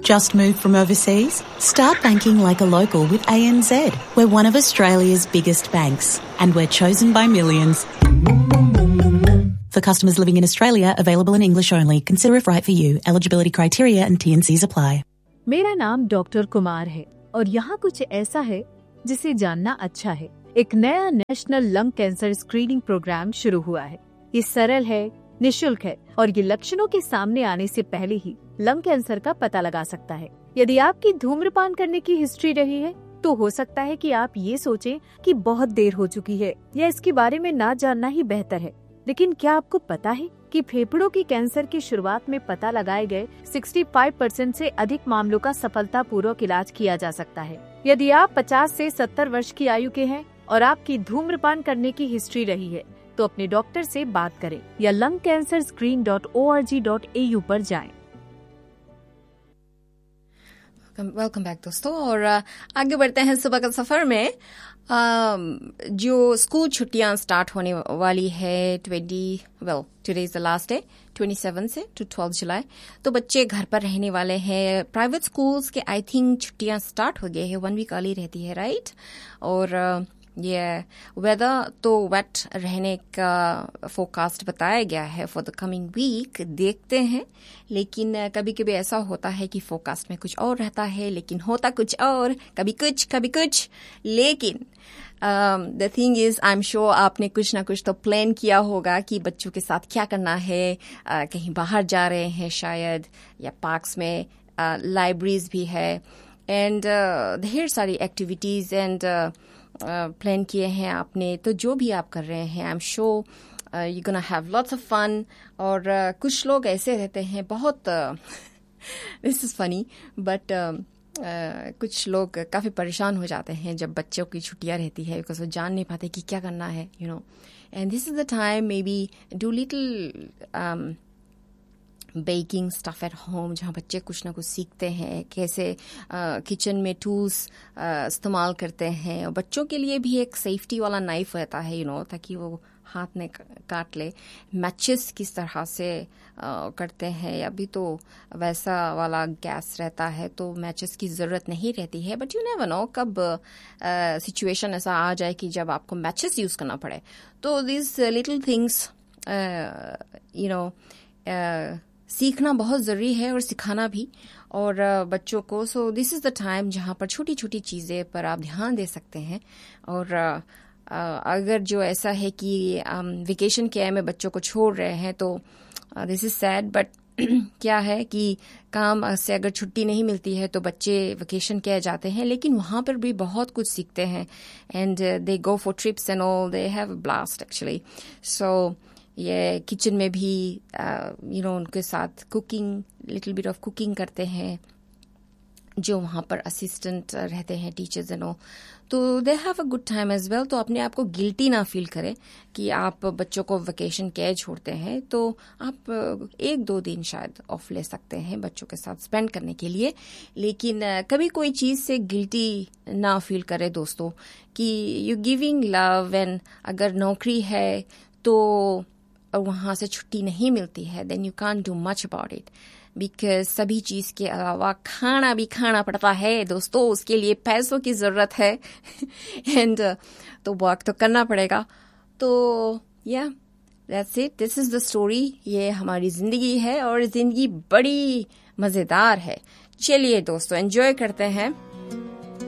Just moved from overseas? Start banking like a local with ANZ. We're one of Australia's biggest banks and we're chosen by millions. For customers living in Australia, available in English only. Consider if right for you. Eligibility criteria and T&Cs apply. मेरा नाम doctor Kumar है और यहाँ कुछ ऐसा है जिसे जानना अच्छा है। एक नया national lung cancer screening programme शुरू हुआ है। ये सरल है, निशुल्क है और ये लक्षणों के सामने आने से पहले ही लंग कैंसर का पता लगा सकता है। यदि आपकी धूम्रपान करने की हिस्ट्री रही है तो हो सकता है कि आप ये सोचें कि बहुत देर हो चुकी है या इसके बारे में ना जानना ही बेहतर है। लेकिन क्या आपको पता है कि फेफड़ों की कैंसर की शुरुआत में पता लगाए गए 65% से अधिक मामलों का सफलतापूर्वक इलाज किया जा सकता है। यदि आप 50 से 70 वर्ष की आयु के हैं और आपकी धूम्रपान करने की हिस्ट्री रही है तो अपने डॉक्टर से बात करें या lungcancerscreen.org.au पर जाएं। वेलकम बैक दोस्तों, और आगे बढ़ते हैं सुबह का सफर में। जो स्कूल छुट्टियां स्टार्ट होने वाली है today is the last day 27 से टू 12 जुलाई, तो बच्चे घर पर रहने वाले हैं। प्राइवेट स्कूल्स के आई थिंक छुट्टियां स्टार्ट हो गए हैं, 1 वीक अर्ली रहती है, राइट। और ये वेदर तो वेट रहने का फोरकास्ट बताया गया है फॉर द कमिंग वीक, देखते हैं। लेकिन कभी कभी ऐसा होता है कि फोरकास्ट में कुछ और रहता है लेकिन होता कुछ और, कभी कुछ। लेकिन the thing is, I am sure आपने कुछ ना कुछ तो प्लान किया होगा कि बच्चों के साथ क्या करना है। कहीं बाहर जा रहे हैं शायद, या पार्क्स में, लाइब्रेरीज भी है, एंड ढेर सारी एक्टिविटीज एंड प्लान किए हैं आपने। तो जो भी आप कर रहे हैं, I am sure you gonna have lots of fun. और कुछ लोग ऐसे रहते हैं बहुत दिस इज फनी बट कुछ लोग काफी परेशान हो जाते हैं जब बच्चों की छुट्टियां रहती है, बिकॉज वो जान नहीं पाते कि क्या करना है, you know. And this is the time may be do little baking stuff at home, जहाँ बच्चे कुछ ना कुछ सीखते हैं, कैसे किचन में टूल्स इस्तेमाल करते हैं। और बच्चों के लिए भी एक सेफ्टी वाला नाइफ रहता है, यू नो, ताकि वो हाथ में काट ले। मैचेस किस तरह से करते हैं, अभी तो वैसा वाला गैस रहता है तो मैचेस की जरूरत नहीं रहती है, बट यू नेवर नो कब सिचुएशन ऐसा आ जाए कि जब आपको मैचेस यूज करना पड़े। तो this little things you know सीखना बहुत जरूरी है और सिखाना भी, और बच्चों को। So this is the time जहां पर छोटी छोटी चीजें पर आप ध्यान दे सकते हैं। और अगर जो ऐसा है कि वेकेशन केयर में बच्चों को छोड़ रहे हैं तो दिस इज सैड, बट क्या है कि काम से अगर छुट्टी नहीं मिलती है तो बच्चे वेकेशन केयर जाते हैं, लेकिन वहां पर भी बहुत कुछ सीखते हैं। And they go for trips and all, they have a blast actually. सो ये किचन में भी यू नो उनके साथ cooking, little bit of cooking करते हैं जो वहां पर असिस्टेंट रहते हैं, टीचर्स एंड ऑल, तो they have a good time as well. तो अपने आप को गिल्टी ना फील करें कि आप बच्चों को वेकेशन केयर छोड़ते हैं, तो आप 1-2 दिन शायद ऑफ ले सकते हैं बच्चों के साथ स्पेंड करने के लिए। लेकिन कभी कोई चीज से गिल्टी ना फील करें दोस्तों, कि यू गिविंग लव, एंड अगर नौकरी है तो और वहां से छुट्टी नहीं मिलती है, then you can't do much about it, because सभी चीज के अलावा खाना भी खाना पड़ता है दोस्तों, उसके लिए पैसों की जरूरत है एंड तो वर्क तो करना पड़ेगा। तो या that's it, this is the story. ये हमारी जिंदगी है और जिंदगी बड़ी मजेदार है। चलिए दोस्तों एंजॉय करते हैं।